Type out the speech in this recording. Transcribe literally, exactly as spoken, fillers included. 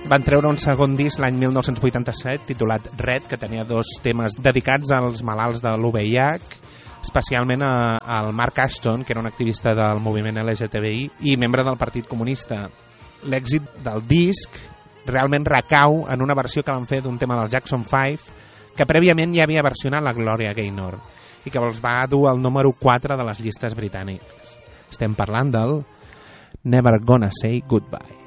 van treure un segon disc l'any mil nou-cents vuitanta-set titulat Red, que tenia dos temes dedicats als malalts de l'U V I H, especialment a, al Mark Ashton, que era un activista del moviment L G T B I i membre del Partit Comunista. L'èxit del disc realment recau en una versió que van fer d'un tema dels Jackson five, que prèviament ja havia versionat la Gloria Gaynor i que els va dur al número quatre de les llistes britàniques. Estem parlant del Never Gonna Say Goodbye.